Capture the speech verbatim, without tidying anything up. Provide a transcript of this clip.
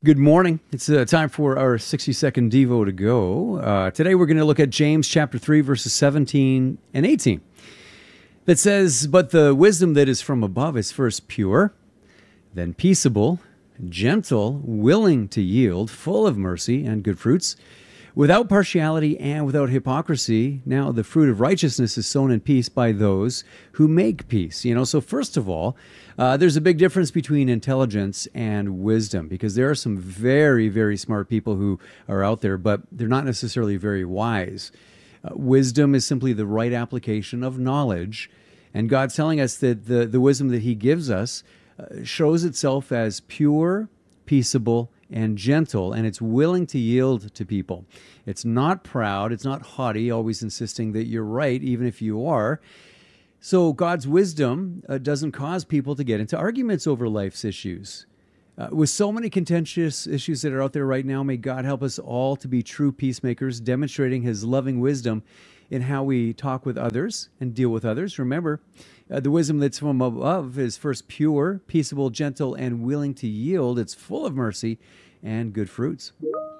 Good morning. It's uh, time for our sixty-second Devo to go. Uh, today we're going to look at James chapter three, verses seventeen and eighteen. That says, "But the wisdom that is from above is first pure, then peaceable, gentle, willing to yield, full of mercy and good fruits, without partiality and without hypocrisy. Now the fruit of righteousness is sown in peace by those who make peace." You know, so first of all, uh, there's a big difference between intelligence and wisdom, because there are some very, very smart people who are out there, but they're not necessarily very wise. Uh, wisdom is simply the right application of knowledge, and God's telling us that the, the wisdom that He gives us uh, shows itself as pure, peaceable, and gentle, and it's willing to yield to people. It's not proud, it's not haughty, always insisting that you're right, even if you are. So God's wisdom uh, doesn't cause people to get into arguments over life's issues. Uh, with so many contentious issues that are out there right now, may God help us all to be true peacemakers, demonstrating His loving wisdom in how we talk with others and deal with others. Remember, uh, the wisdom that's from above is first pure, peaceable, gentle, and willing to yield. It's full of mercy and good fruits.